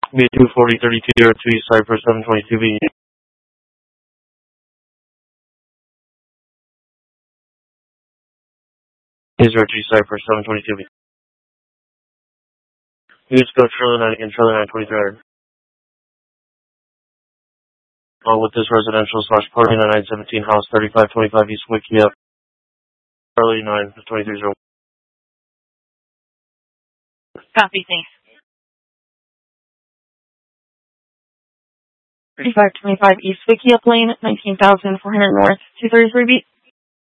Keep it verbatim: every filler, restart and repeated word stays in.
B two forty thirty-two zero two East Cypress seven twenty-two B. zero two Cypress seven twenty-two B. You just go Charlie nine again, Charlie nine twenty-three hundred. Uh, with this residential slash party nine seventeen house thirty-five twenty-five East Wiki up. Charlie nine twenty-three zero. Copy, thanks. thirty-five twenty-five East Wiki up Lane, nineteen thousand four hundred North, two thirty-three B.